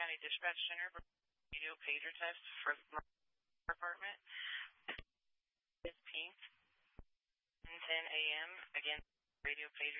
County Dispatch Center radio pager test for my apartment. 15th, 10 a.m. Again, radio pager